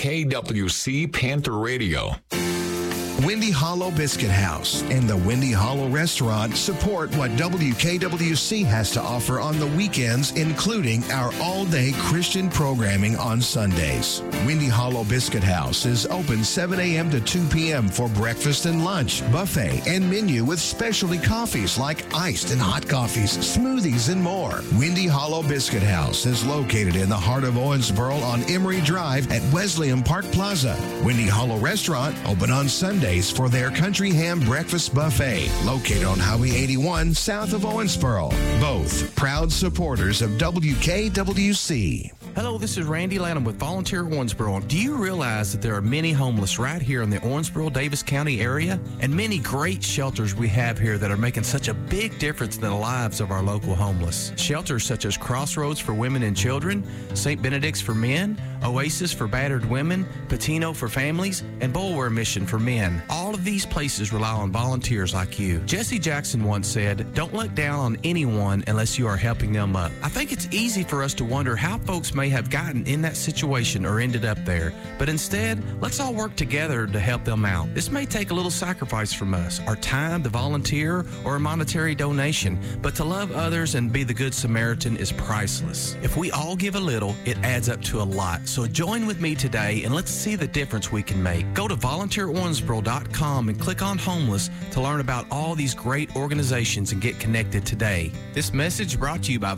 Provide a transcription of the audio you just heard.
KWC Panther Radio. Windy Hollow Biscuit House and the Windy Hollow Restaurant support what WKWC has to offer on the weekends, including our all-day Christian programming on Sundays. Windy Hollow Biscuit House is open 7 a.m. to 2 p.m. for breakfast and lunch, buffet, and menu with specialty coffees like iced and hot coffees, smoothies, and more. Windy Hollow Biscuit House is located in the heart of Owensboro on Emory Drive at Wesleyan Park Plaza. Windy Hollow Restaurant open on Sundays for their country ham breakfast buffet, located on Highway 81 south of Owensboro. Both proud supporters of WKWC. Hello, this is Randy Lanham with Volunteer Owensboro. Do you realize that there are many homeless right here in the Owensboro-Davis County area? And many great shelters we have here that are making such a big difference in the lives of our local homeless. Shelters such as Crossroads for Women and Children, St. Benedict's for Men, Oasis for Battered Women, Patino for Families, and Bulwer Mission for Men. All of these places rely on volunteers like you. Jesse Jackson once said, "Don't look down on anyone unless you are helping them up." I think it's easy for us to wonder how folks may have gotten in that situation or ended up there, but instead, let's all work together to help them out. This may take a little sacrifice from us, our time to volunteer or a monetary donation, but to love others and be the good Samaritan is priceless. If we all give a little, it adds up to a lot. So join with me today and let's see the difference we can make. Go to volunteerowensboro.com and click on homeless to learn about all these great organizations and get connected today. This message brought to you by